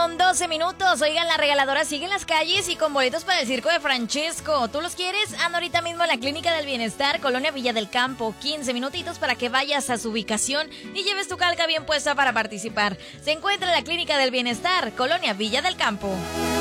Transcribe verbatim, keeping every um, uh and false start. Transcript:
con doce minutos. Oigan, la regaladora sigue en las calles y con boletos para el circo de Francesco. ¿Tú los quieres? Anda ahorita mismo en la Clínica del Bienestar, Colonia Villa del Campo. quince minutitos para que vayas a su ubicación y lleves tu calca bien puesta para participar. Se encuentra en la Clínica del Bienestar, Colonia Villa del Campo.